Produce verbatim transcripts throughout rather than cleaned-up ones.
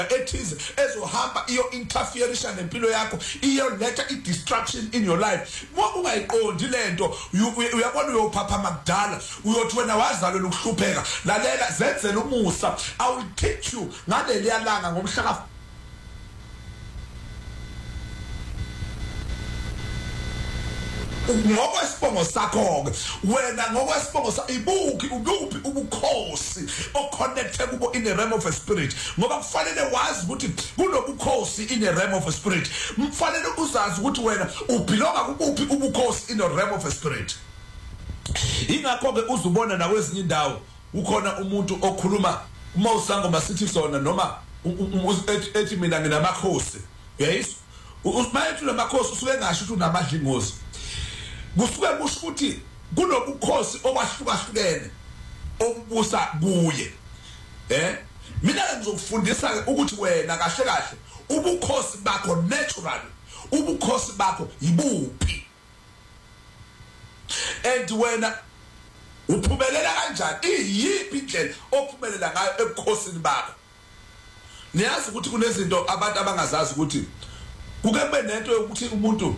ethize ezohamba iyo interference nempilo yakho iyo letha I distraction in your life. Ngoba ungayiqondi lento uyabona uyophapha makudala uyothi wena wazalwa ukuhlupheka lalela zenzele umusa. I will teach you ngaleli yalanga ngomhla ngokwesibongo sakho wena ngokwesibongo sakho ibuki ubuphi ubukhosi oconnected kubo in the realm of a spirit ngoba kufanele wazi ukuthi kunobukhosi in the realm of a spirit. Mfanele uzazi ukuthi wena ubelonga kubuphi ubukhosi in the realm of a spirit. Ingakho ke uzubona nakwezinye indawo ukhona umuntu okhuluma uma usangoma sithi sona noma ethi mina nginamakhosi. Yes, usimayethu namakhosi usuke ngasho ukuthi unamadlingozi. Kusuke kusho ukuthi kunobukhosi obahlukahlukene obubusa kuye. Eh mina ngizokufundisa ukuthi wena kahle kahle ubukhosi bakho natural ubukhosi bakho yibuphi and wena uphumelela kanjani iyiphi indlela ophumelela ngayo ebukhosini bakho. Niyazi ukuthi kunezinto abantu abangazazi ukuthi kuke kube nento yokuthi umuntu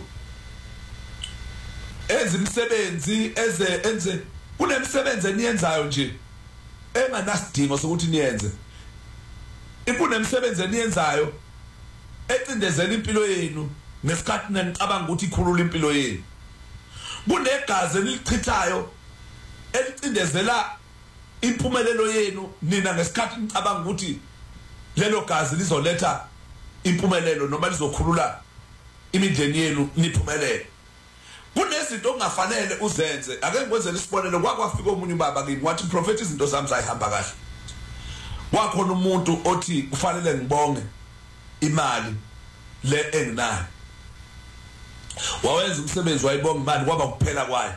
enze imisebenzi eze enze kunemisebenzi eniyenzayo nje enganasidingo sokuthi niyenze. Ikunemsebenzi eniyenzayo ecindezela impilo yenu ngesikhathi nenicabanga ukuthi ikhulula impilo yenu. Kunegazi elichithayo elicindezela impumelelo yenu nina ngesikhathi nicabanga ukuthi lelo gazi lizoletha impumelelo noma lizokhulula imindeni yenu niphumelele. Kunezinto ongafanele uzenze. Ake ngikwenzele isibonelo kwakwafika omunye ubaba kimi wathi prophet izinto zami zayihamba kahle. Wakhona umuntu othi kufanele ngibonge imali le enginayo. Wawenza umsebenzi wayibonga imali kwaba kuphela kwayo.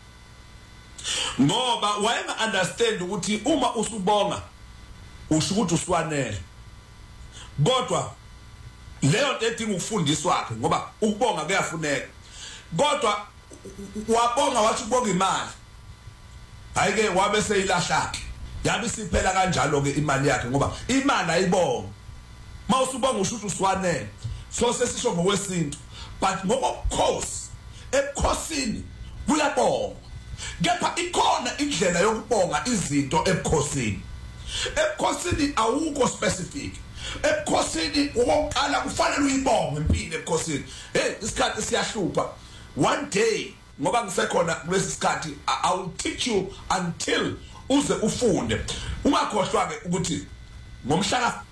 Ngoba wayenga understand ukuthi uma usubonga usho ukuthi uswanele. Kodwa leyo nto edinga ukufundiswa wakhe ngoba ukubonga kuyafuneka. Kodwa wabonga wathi ubonga imali. Hayike wabe seyilahla. Yabe siphela kanjalo ke imali yakhe ngoba imali ayibonga. Mawusubonga usho ukuthi uswanele. So sesisho ngokwesintu but ngokukhosi ebukhosini kuyabonga. Kepha ikhona indlela yokubonga izinto ebukhosini. Ebukhosini awukho specific. Ebukhosini okokuqala kufanele uyibonge impilo ebukhosini. Hey isikhathi siyahlupha. One day ngoba ngisekhona kulesi sikhathi I will teach you until uze ufunde. Ungakhohlwa ke ukuthi ngomhla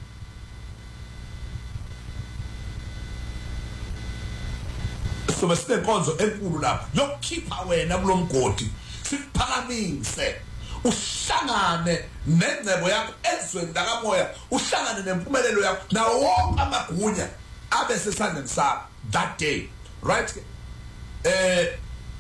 sobe sinekonzo enkulu lapha yokukhipha wena kulomgodi siphakamise uhlangane nengcebo yakho ezweni lakamoya uhlangane nempumelelo yakho nawo wonke amagunya abe sesandleni sakho that day right. Eh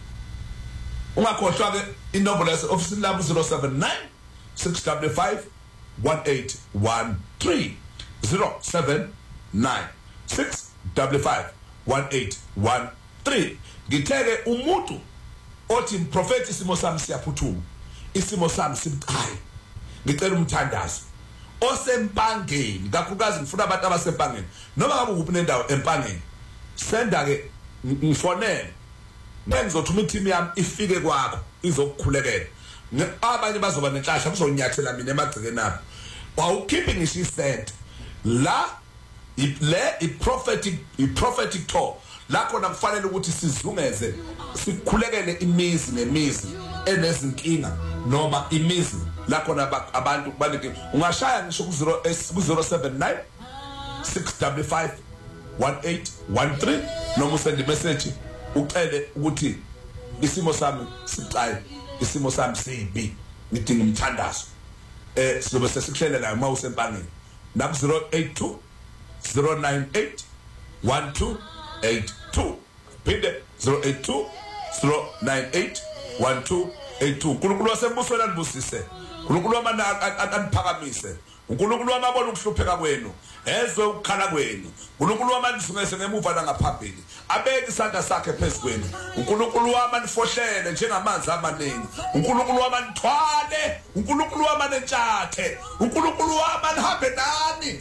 ungakhohlwa ke inombolo office labo zero seven nine six five five one eight one three zero seven nine six five five one eight one three. Ngitheke umuntu othi prophet isimo sami siyaphuthuma isimo sami sibucayi ngicela umthandazo osempangeni kakhulukazi ngifuna abantu abasempangeni noma ngabe kuphi nendawo empangeni senda ke ngifonele bengizothuma i-team yami ifike kwakho izokukhulekela abanye bazoba nenhlahla kuzonyathela mina emagcikeni apho wawukhiphi ngisho isent la le i-prophetic i-prophetic talk la khona kufanele ukuthi sizungeze sikhulekele imizi nemizi enezinkinga noma imizi la khona abantu baleke ungashaya ngisho ku zero seven nine six five five one eight one three noma usende message ucele ukuthi isimo sami sicayi isimo sami sibi ngidinga umthandazo eh sizobe sesikuhlelela uma usempangeni naku zero eight two zero nine eight one two eight two phinde zero eight two zero nine eight one two eight two. uNkulunkulu wasembusweni anibusise, uNkulunkulu wamana aniphakamise, uNkulunkulu wamabona ukuhlupheka kwenu, ezwe ukukhala kwenu, uNkulunkulu wamanizungeze ngemuva nangaphambili, abeke isandla sakhe phezu kwenu, uNkulunkulu wamanifohlele njengamanzi amaningi, uNkulunkulu wamanithwale, uNkulunkulu wamanentshathe, uNkulunkulu wamanihambe nani